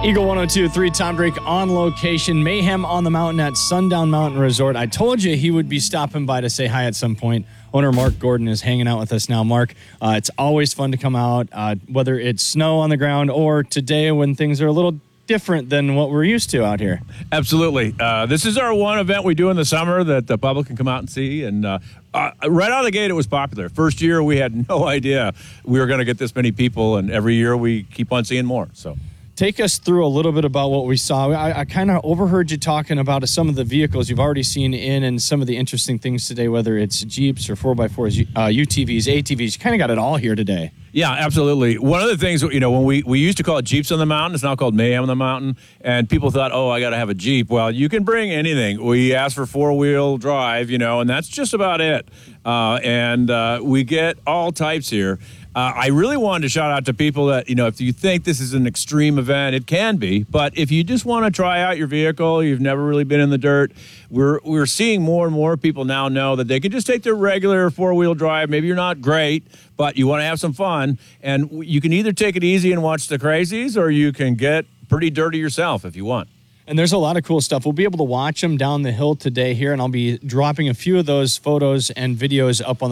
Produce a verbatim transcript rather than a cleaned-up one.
Eagle one oh two point three, Tom Drake on location. Mayhem on the Mountain at Sundown Mountain Resort. I told you he would be stopping by to say hi at some point. Owner Mark Gordon is hanging out with us now. Mark, uh, it's always fun to come out, uh, whether it's snow on the ground or today when things are a little different than what we're used to out here. Absolutely. Uh, this is our one event we do in the summer that the public can come out and see. And uh, uh, right out of the gate, it was popular. First year, we had no idea we were going to get this many people. And every year, we keep on seeing more. So. Take us through a little bit about what we saw. I, I kind of overheard you talking about some of the vehicles you've already seen in and some of the interesting things today, whether it's Jeeps or four by fours, uh, U T Vs, A T Vs. You kind of got it all here today. Yeah, absolutely. One of the things, you know, when we, we used to call it Jeeps on the Mountain, it's now called Mayhem on the Mountain, and people thought, oh, I got to have a Jeep. Well, you can bring anything. We ask for four-wheel drive, you know, and that's just about it. Uh, and uh, we get all types here. Uh, I really wanted to shout out to people that, you know, if you think this is an extreme event, it can be. But if you just want to try out your vehicle, you've never really been in the dirt, we're we're seeing more and more people now know that they can just take their regular four-wheel drive. Maybe you're not great, but you want to have some fun. And you can either take it easy and watch the crazies, or you can get pretty dirty yourself if you want. And there's a lot of cool stuff. We'll be able to watch them down the hill today here, and I'll be dropping a few of those photos and videos up on the